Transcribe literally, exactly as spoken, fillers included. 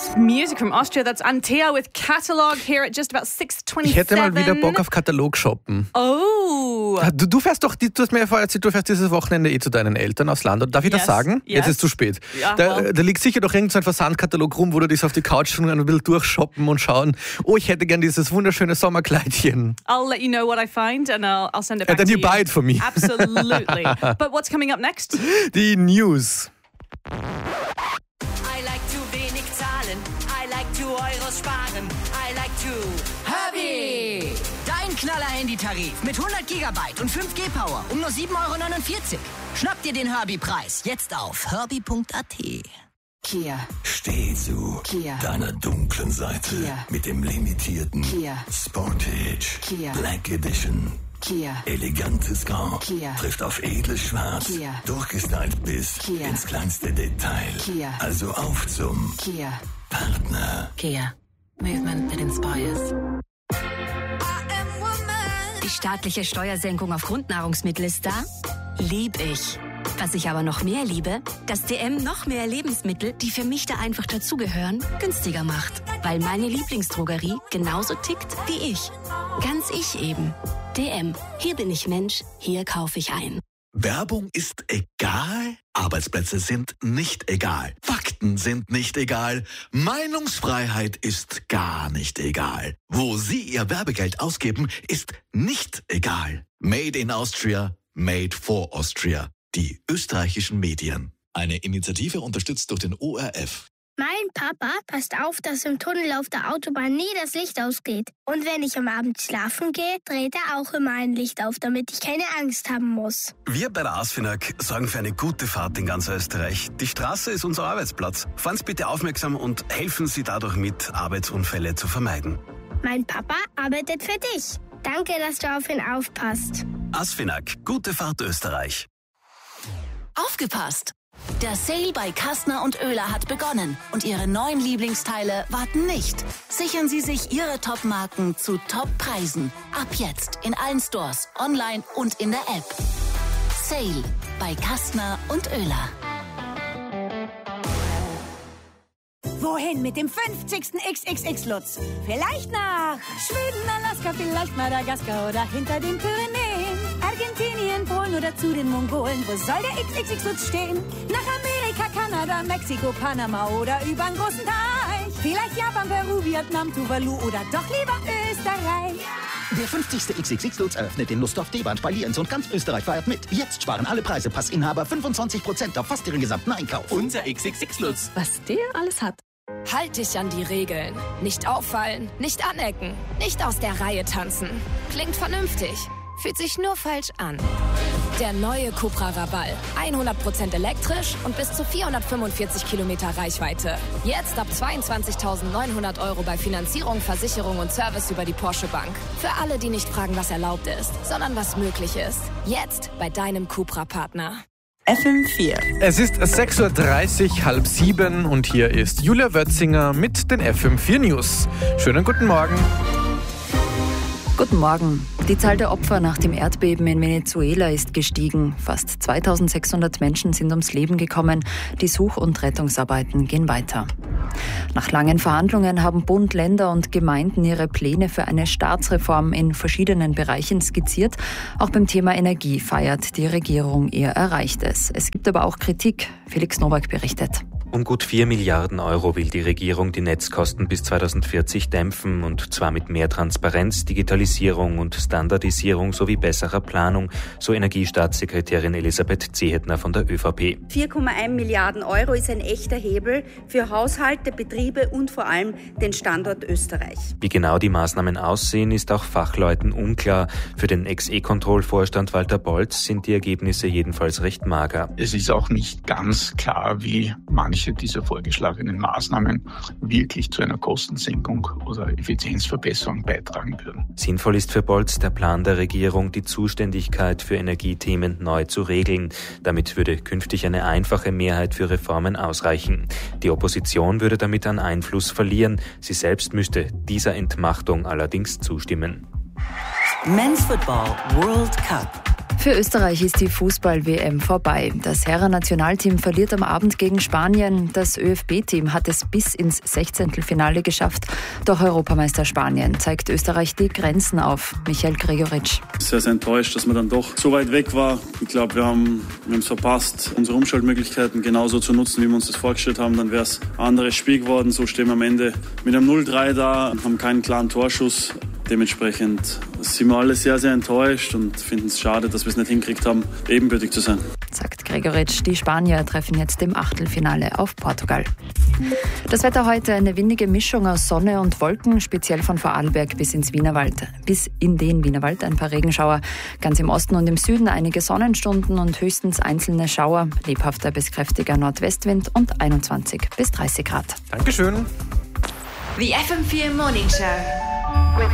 Music from Austria, that's Antea with Catalog here at just about six twenty-seven. Ich hätte mal wieder Bock auf Katalog shoppen. Oh. Du, du fährst doch, du hast mir ja vorher erzählt, du fährst dieses Wochenende eh zu deinen Eltern aufs Land. Darf ich Yes. das sagen? Yes. Jetzt ist es zu spät. Ja, da, well. da liegt sicher doch irgendein so ein Versandkatalog rum, wo du dich auf die Couch schon ein bisschen durchshoppen und schauen, oh, ich hätte gern dieses wunderschöne Sommerkleidchen. I'll let you know what I find and I'll, I'll send it back And then to you you. buy it for me. Absolutely. But what's coming up next? Die News. I like to wenig zahlen. I like to Euros sparen. I like to Herbie! Dein Knaller-Handytarif mit hundert Gigabyte und fünf G Power um nur sieben Euro neunundvierzig. Schnapp dir den Herbie-Preis jetzt auf herbie punkt a t. Kia. Steh zu Kia. deiner dunklen Seite Kia. mit dem limitierten Kia. Sportage Kia. Black Edition. Kia. Elegantes Grau Kia. trifft auf edles Schwarz, Kia. durchgestylt bis Kia. ins kleinste Detail. Kia. Also auf zum Kia. Partner. Kia. Movement that inspires. Die staatliche Steuersenkung auf Grundnahrungsmittel ist da? Lieb ich. Was ich aber noch mehr liebe, dass D M noch mehr Lebensmittel, die für mich da einfach dazugehören, günstiger macht. Weil meine Lieblingsdrogerie genauso tickt wie ich. Ganz ich eben. D M. Hier bin ich Mensch, hier kaufe ich ein. Werbung ist egal, Arbeitsplätze sind nicht egal, Fakten sind nicht egal, Meinungsfreiheit ist gar nicht egal. Wo Sie Ihr Werbegeld ausgeben, ist nicht egal. Made in Austria, made for Austria. Die österreichischen Medien. Eine Initiative unterstützt durch den O R F. Mein Papa passt auf, dass im Tunnel auf der Autobahn nie das Licht ausgeht. Und wenn ich am Abend schlafen gehe, dreht er auch immer ein Licht auf, damit ich keine Angst haben muss. Wir bei der ASFINAG sorgen für eine gute Fahrt in ganz Österreich. Die Straße ist unser Arbeitsplatz. Fahren Sie bitte aufmerksam und helfen Sie dadurch mit, Arbeitsunfälle zu vermeiden. Mein Papa arbeitet für dich. Danke, dass du auf ihn aufpasst. ASFINAG, gute Fahrt Österreich. Aufgepasst! Der Sale bei Kastner und Oehler hat begonnen und Ihre neuen Lieblingsteile warten nicht. Sichern Sie sich Ihre Top-Marken zu Top-Preisen. Ab jetzt in allen Stores, online und in der App. Sale bei Kastner und Oehler. Wohin mit dem fünfzigsten X X X-Lutz? Vielleicht nach Schweden, Alaska, vielleicht Madagaskar oder hinter den Pyrenäen. Argentinien, Polen oder zu den Mongolen. Wo soll der X X X-Lutz stehen? Nach Amerika, Kanada, Mexiko, Panama oder über einen großen Teich. Vielleicht Japan, Peru, Vietnam, Tuvalu oder doch lieber Österreich. Der fünfzigste X X X-Lutz eröffnet in Lustdorf, Deband, bei Lienz und ganz Österreich feiert mit. Jetzt sparen alle Preise. Passinhaber fünfundzwanzig Prozent auf fast ihren gesamten Einkauf. Unser X X X-Lutz. Was der alles hat. Halt dich an die Regeln. Nicht auffallen, nicht anecken, nicht aus der Reihe tanzen. Klingt vernünftig, fühlt sich nur falsch an. Der neue Cupra Raval. hundert Prozent elektrisch und bis zu vierhundertfünfundvierzig Kilometer Reichweite. Jetzt ab zweiundzwanzigtausendneunhundert Euro bei Finanzierung, Versicherung und Service über die Porsche Bank. Für alle, die nicht fragen, was erlaubt ist, sondern was möglich ist. Jetzt bei deinem Cupra-Partner. F M vier. Es ist sechs Uhr dreißig, halb sieben und hier ist Julia Wötzinger mit den F M vier News. Schönen guten Morgen. Guten Morgen. Die Zahl der Opfer nach dem Erdbeben in Venezuela ist gestiegen. Fast zweitausendsechshundert Menschen sind ums Leben gekommen. Die Such- und Rettungsarbeiten gehen weiter. Nach langen Verhandlungen haben Bund, Länder und Gemeinden ihre Pläne für eine Staatsreform in verschiedenen Bereichen skizziert. Auch beim Thema Energie feiert die Regierung ihr Erreichtes. Es gibt aber auch Kritik. Felix Nowak berichtet. Um gut vier Milliarden Euro will die Regierung die Netzkosten bis zweitausendvierzig dämpfen, und zwar mit mehr Transparenz, Digitalisierung und Standardisierung sowie besserer Planung, so Energiestaatssekretärin Elisabeth Zehetner von der ÖVP. vier Komma eins Milliarden Euro ist ein echter Hebel für Haushalte, Betriebe und vor allem den Standort Österreich. Wie genau die Maßnahmen aussehen, ist auch Fachleuten unklar. Für den Ex-E-Control-Vorstand Walter Bolz sind die Ergebnisse jedenfalls recht mager. Es ist auch nicht ganz klar, wie manche dieser vorgeschlagenen Maßnahmen wirklich zu einer Kostensenkung oder Effizienzverbesserung beitragen würden. Sinnvoll ist für Bolz der Plan der Regierung, die Zuständigkeit für Energiethemen neu zu regeln. Damit würde künftig eine einfache Mehrheit für Reformen ausreichen. Die Opposition würde damit an Einfluss verlieren. Sie selbst müsste dieser Entmachtung allerdings zustimmen. Men's Football World Cup. Für Österreich ist die Fußball-W M vorbei. Das Herren-Nationalteam verliert am Abend gegen Spanien. Das Ö F B-Team hat es bis ins Sechzehntelfinale geschafft. Doch Europameister Spanien zeigt Österreich die Grenzen auf. Michael Gregoritsch. Sehr, sehr enttäuscht, dass man dann doch so weit weg war. Ich glaube, wir haben wir haben es verpasst, unsere Umschaltmöglichkeiten genauso zu nutzen, wie wir uns das vorgestellt haben. Dann wäre es ein anderes Spiel geworden. So stehen wir am Ende mit einem null drei da, haben keinen klaren Torschuss. Dementsprechend sind wir alle sehr, sehr enttäuscht und finden es schade, dass wir es nicht hinkriegt haben, ebenbürtig zu sein. Sagt Gregoritsch. Die Spanier treffen jetzt im Achtelfinale auf Portugal. Das Wetter heute: eine windige Mischung aus Sonne und Wolken, speziell von Vorarlberg bis ins Wienerwald. Bis in den Wienerwald ein paar Regenschauer. Ganz im Osten und im Süden einige Sonnenstunden und höchstens einzelne Schauer. Lebhafter bis kräftiger Nordwestwind und einundzwanzig bis dreißig Grad. Dankeschön. The F M vier Morning Show with